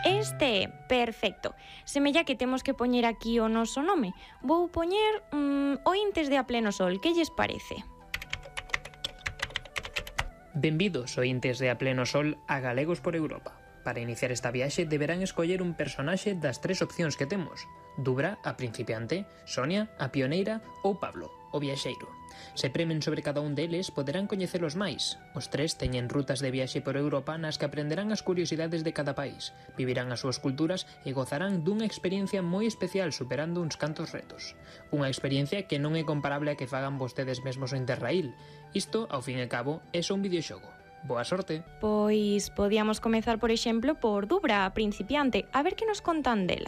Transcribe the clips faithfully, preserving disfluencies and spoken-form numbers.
Este é, perfecto. Semella que temos que poñer aquí o noso nome. Vou poñer mmm, Ointes de A Pleno Sol, que lles parece? Benvidos, ointes de A Pleno Sol, a Galegos por Europa. Para iniciar esta viaxe deberán escoller un personaxe das tres opcións que temos: Dubra, a principiante; Sonia, a pioneira; ou Pablo, o viaxeiro. Se premen sobre cada un deles, poderán coñecelos máis. Os tres teñen rutas de viaxe por Europa nas que aprenderán as curiosidades de cada país, vivirán as súas culturas e gozarán dunha experiencia moi especial superando uns cantos retos. Unha experiencia que non é comparable a que fagan vostedes mesmos o Interrail. Isto, ao fin e cabo, é só un videoxogo. Boa sorte! Pois podíamos comezar, por exemplo, por Dubra, a principiante, a ver que nos contan dela.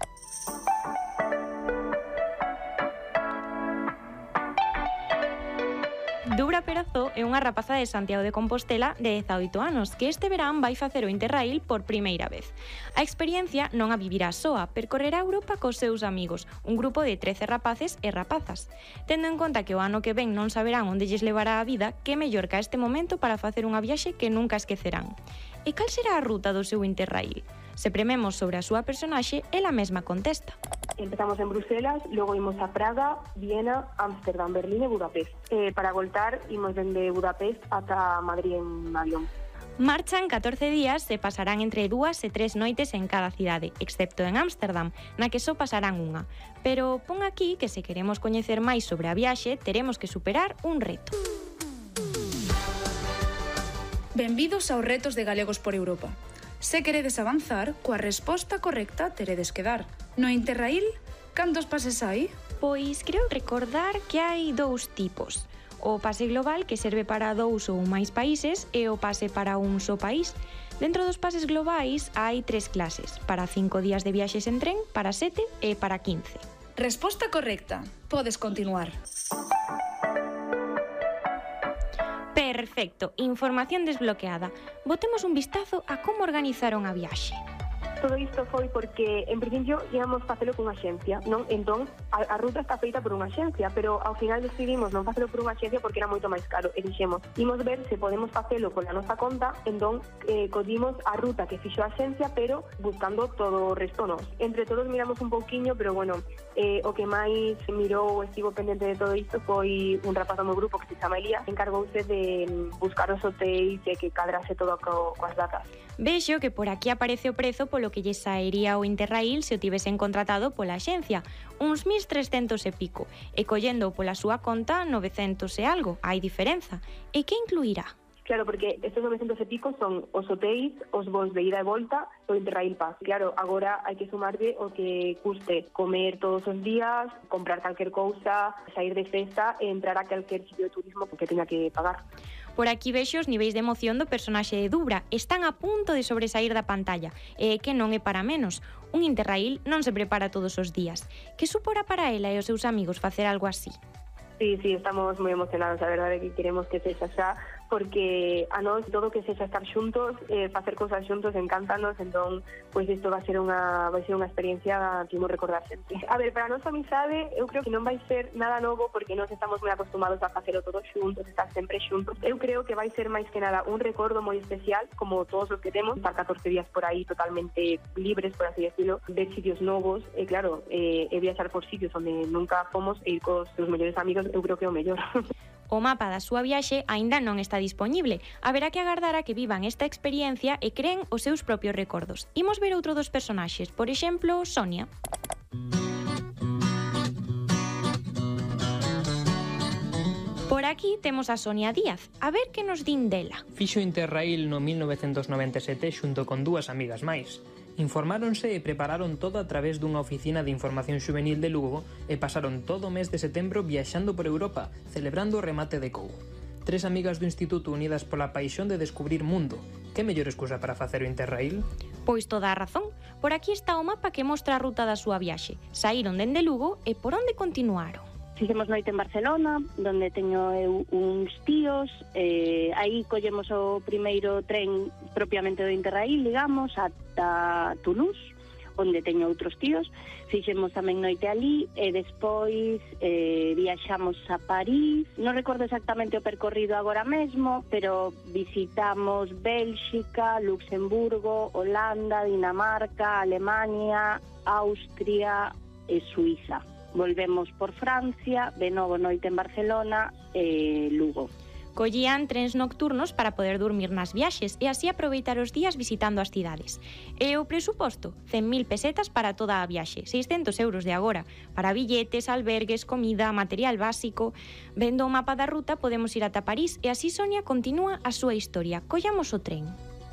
Dubra Perazó é unha rapaza de Santiago de Compostela de dezaoito anos que este verán vai facer o Interrail por primeira vez. A experiencia non a vivirá soa, percorrerá Europa cos seus amigos, un grupo de trece rapaces e rapazas. Tendo en conta que o ano que ven non saberán onde lles levará a vida, que mellor que a este momento para facer unha viaxe que nunca esquecerán. E cal será a ruta do seu Interrail? Se prememos sobre a súa personaxe, ela mesma contesta. Empezamos en Bruselas, logo imos a Praga, Viena, Ámsterdam, Berlín e Budapest. Eh, para voltar, imos dende Budapest ata Madrid en avión. Marchan catorce días e pasarán entre dúas e tres noites en cada cidade, excepto en Ámsterdam, na que só pasarán unha. Pero pon aquí que se queremos coñecer máis sobre a viaxe, teremos que superar un reto. Benvidos aos retos de Galegos por Europa. Se queredes avanzar, coa resposta correcta teredes que dar. No Interrail, cantos pases hai? Pois creo recordar que hai dous tipos. O pase global, que serve para dous ou máis países, e o pase para un só país. Dentro dos pases globais hai tres clases, para cinco días de viaxes en tren, para sete e para quince. Resposta correcta. Podes continuar. Perfecto, información desbloqueada. Botemos un vistazo a como organizaron a viaxe. Todo isto foi porque, en principio, íamos facelo cunha axencia, non? Entón, a, a ruta está feita por unha axencia, pero ao final decidimos non facelo por unha axencia porque era moito máis caro. E dixemos, imos ver se podemos facelo pola nosa conta, entón, eh, collimos a ruta que fixo a axencia, pero buscando todo o resto nos. Entre todos miramos un pouquiño, pero bueno, eh, o que máis mirou ou estivo pendente de todo isto foi un rapaz do meu grupo que se chama Elías, encargouse de buscar os hotéis e que cadrase todo co, coas datas. Vexo que por aquí aparece o prezo polo que lle saería o Interrail se o tivesen contratado pola axencia, uns mil trescentos e pico, e collendo pola súa conta novecentos e algo, hai diferenza. E que incluirá? Claro, porque estes novecentos e pico son os hotéis, os voos de ida e volta e o Interrail Pass. Claro, agora hai que sumarlle o que custe comer todos os días, comprar calquer cousa, sair de festa e entrar a calquer sitio de turismo que teña que pagar. Por aquí vexo os niveis de emoción do personaxe de Dubra. Están a punto de sobresaír da pantalla. E que non é para menos. Un Interrail non se prepara todos os días. Que suporá para ela e os seus amigos facer algo así? Sí, sí, estamos moi emocionados, a verdade é que queremos que sexa xa, porque a nós todo que sexa estar xuntos, eh, facer cousas xuntos, encántanos, entón, pois isto vai ser unha vai ser unha experiencia que imos recordar sempre. A ver, para a nosa amizade, eu creo que non vai ser nada novo, porque nós estamos moi acostumados a facelo todos xuntos, estar sempre xuntos. Eu creo que vai ser máis que nada un recordo moi especial, como todos os que temos, estar catorce días por aí totalmente libres, por así decirlo, ver sitios novos, e claro, eh, e viaxar por sitios onde nunca fomos e ir cos teus mellores amigos, eu creo que é o mellor. O mapa da súa viaxe aínda non está dispoñible. Haberá que agardar a que vivan esta experiencia e creen os seus propios recordos. Imos ver outro dos personaxes, por exemplo, Sonia. Por aquí temos a Sonia Díaz. A ver que nos din dela. Fixo Interrail no mil novecentos noventa e sete xunto con dúas amigas máis. Informáronse e prepararon todo a través dunha oficina de información xuvenil de Lugo e pasaron todo o mes de setembro viaxando por Europa, celebrando o remate de Cou. Tres amigas do instituto unidas pola paixón de descubrir mundo. Que mellor excusa para facer o Interrail? Pois toda a razón. Por aquí está o mapa que mostra a ruta da súa viaxe. Saíron dende Lugo e por onde continuaron? Fixemos noite en Barcelona, donde teño eu uns tíos, eh, aí collemos o primeiro tren propiamente do Interrail, digamos, ata Toulouse. onde teño outros tíos, fixemos tamén noite ali, e despois eh, viaxamos a París, non recordo exactamente o percorrido agora mesmo, pero visitamos Bélxica, Luxemburgo, Holanda, Dinamarca, Alemania, Austria e Suiza. Volvemos por Francia, de novo noite en Barcelona e Lugo. Collían trens nocturnos para poder dormir nas viaxes e así aproveitar os días visitando as cidades. E o presuposto? cen mil pesetas para toda a viaxe, seiscentos euros de agora, para billetes, albergues, comida, material básico. Vendo o mapa da ruta podemos ir ata París e así Sonia continúa a súa historia. Collamos o tren.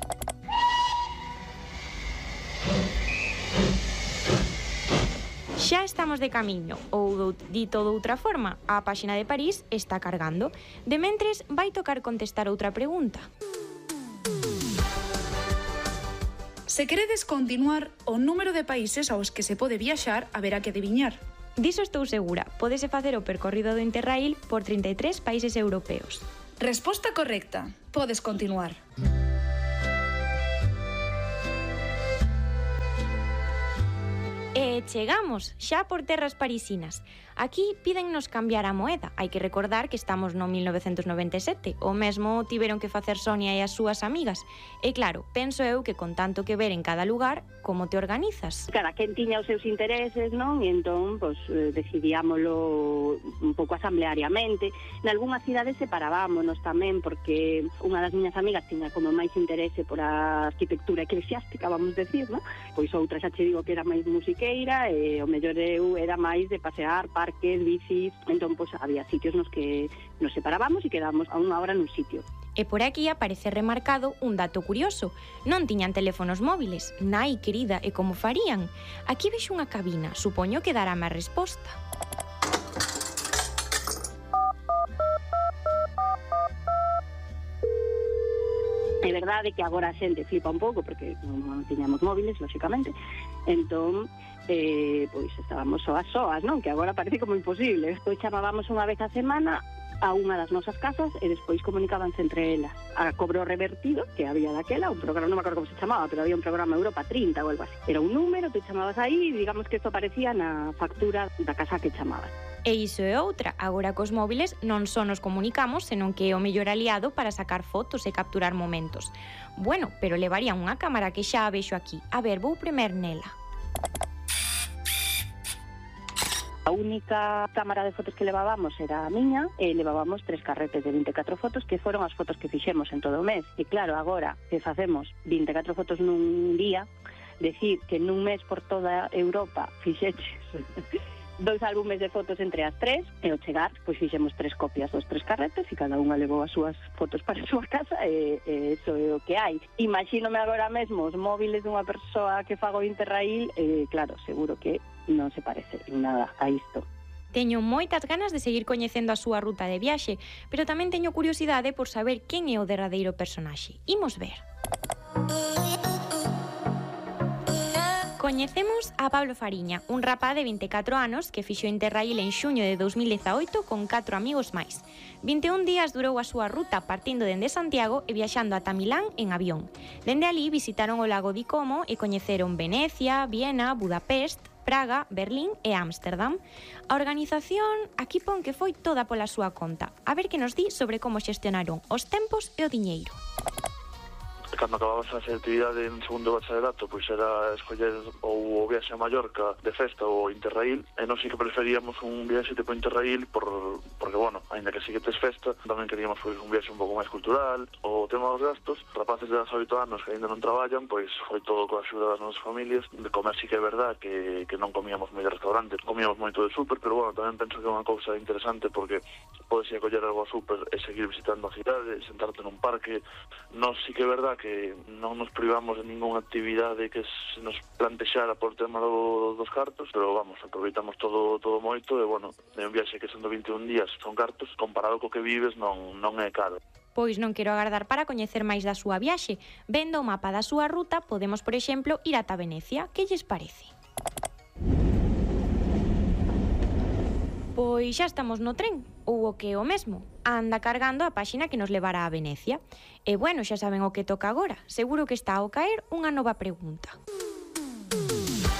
Xa estamos de camiño, ou dito doutra forma, a páxina de París está cargando. De mentres, vai tocar contestar outra pregunta. Se queredes continuar, o número de países aos que se pode viaxar haberá que adiviñar. Diso estou segura, pódese facer o percorrido do Interrail por trinta e tres países europeos. Resposta correcta. Podes continuar. E chegamos, xa por terras parisinas. Aquí pídennos cambiar a moeda. Hai que recordar que estamos no mil novecentos noventa e sete. O mesmo tiveron que facer Sonia e as súas amigas. E claro, penso eu que con tanto que ver en cada lugar, como te organizas? Cada quen tiña os seus intereses, non? E entón, pois, decidíamolo un pouco asambleariamente. Nalgúnas cidades separábamos tamén, porque unha das miñas amigas tiña como máis interese por a arquitectura eclesiástica, vamos decir, non? Pois outra xa che digo que era máis musiqueira, e o mellor eu era máis de pasear, parques, bicis. Entón, pois, había sitios nos que nos separábamos e quedábamos a unha hora nun sitio. E por aquí aparece remarcado un dato curioso. Non tiñan teléfonos móviles. Nai, querida, e como farían? Aquí vexo unha cabina, supoño que dará máis resposta. É verdade que agora a xente flipa un pouco, porque non tiñamos móviles, lóxicamente. Entón, eh, pois estábamos soas soas, non? Que agora parece como imposible. Pois chamábamos unha vez a semana a unha das nosas casas e despois comunicábanse entre elas. A cobro revertido, que había daquela, un programa, non me acordo como se chamaba, pero había un programa Europa trinta ou algo así. Era un número, te chamabas aí e digamos que isto aparecía na factura da casa que chamabas. E iso é outra, agora cos móviles non só nos comunicamos, senón que é o mellor aliado para sacar fotos e capturar momentos. Bueno, pero levarían unha cámara que xa a vexo aquí. A ver, vou premer nela. A única cámara de fotos que levábamos era a miña, e levábamos tres carretes de vinte e catro fotos, que foron as fotos que fixemos en todo o mes. E claro, agora que facemos vinte e catro fotos nun día, decir que nun mes por toda Europa fixeches dois álbumes de fotos entre as tres, e ao chegar, pois fixemos tres copias dos tres carretes e cada unha levou as súas fotos para a súa casa, e, e iso é o que hai. Imagínome agora mesmo os móviles dunha persoa que fago Interrail, e claro, seguro que non se parece en nada a isto. Teño moitas ganas de seguir coñecendo a súa ruta de viaxe, pero tamén teño curiosidade por saber quen é o derradeiro personaxe. Imos ver. Coñecemos a Pablo Fariña, un rapaz de vinte e catro anos que fixo Interrail en xuño de dous mil dezaoito con catro amigos máis. vinte e un días durou a súa ruta partindo dende Santiago e viaxando ata Milán en avión. Dende ali visitaron o lago di Como e coñeceron Venecia, Viena, Budapest, Praga, Berlín e Ámsterdam. A organización aquí pon que foi toda pola súa conta. A ver que nos di sobre como xestionaron os tempos e o diñeiro. Cando acababas a actividade en segundo bacharelato, pois era escoller ou o viaxe a Mallorca de festa ou Interrail, e non si que preferíamos un viaxe tipo Interrail por, porque, bueno, ainda que si que tes festa, tamén queríamos pois, un viaxe un pouco máis cultural. O tema dos gastos, rapaces de dezaoito anos que ainda non traballan, pois foi todo coa axuda das nosas familias. De comer si que é verdad que, que non comíamos moi de restaurante, comíamos moito de súper, pero, bueno, tamén penso que é unha cousa interesante porque podes ir a coller algo a súper e seguir visitando a cidade, sentarte nun parque. Non si que é verdad que non nos privamos de ningunha actividade que se nos plantexara por tema do, dos cartos, pero vamos, aproveitamos todo todo moito e, bueno, é un viaxe que sendo vinte e un días son cartos, comparado co que vives non, non é caro. Pois non quero agardar para coñecer máis da súa viaxe. Vendo o mapa da súa ruta, podemos, por exemplo, ir ata Venecia. Que lles parece? Pois xa estamos no tren, ou o que é o mesmo. Anda cargando a páxina que nos levará a Venecia. E bueno, xa saben o que toca agora. Seguro que está ao caer unha nova pregunta.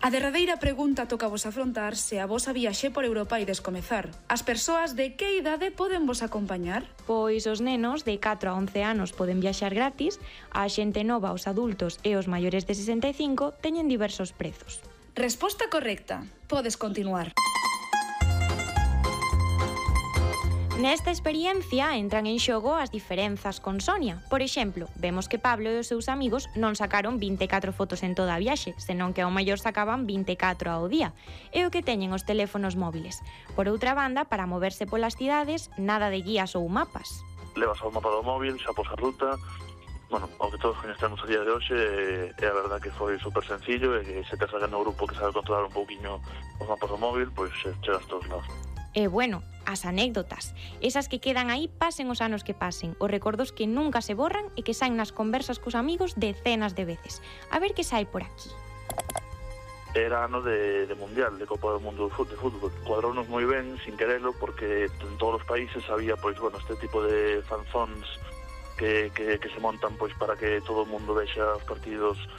A derradeira pregunta toca vos afrontar se a vosa viaxe por Europa ides comezar. As persoas de que idade poden vos acompañar? Pois os nenos de catro a once anos poden viaxar gratis, a xente nova, os adultos e os maiores de sesenta e cinco teñen diversos prezos. Resposta correcta. Podes continuar. Nesta experiencia entran en xogo as diferenzas con Sonia. Por exemplo, vemos que Pablo e os seus amigos non sacaron vinte e catro fotos en toda a viaxe, senón que ao maior sacaban vinte e catro ao día. É o que teñen os teléfonos móviles. Por outra banda, para moverse polas cidades, nada de guías ou mapas. Levas o mapa do móvil, xa pos a ruta. Bueno, o que todos coñecemos a día de hoxe é a verdad que foi super sencillo e que se tes alguén no grupo que sabe controlar un pouquiño os mapas do móvil, pois chegas todos lados. E bueno, as anécdotas, esas que quedan aí pasen os anos que pasen, os recordos que nunca se borran e que saen nas conversas cos amigos decenas de veces. A ver que sai por aquí. Era ano de, de Mundial, de Copa do Mundo de Fútbol. Cuadrounos moi ben, sin querelo, porque en todos os países había, pois, bueno, este tipo de fanzóns que, que, que se montan, pois, para que todo o mundo vexa os partidos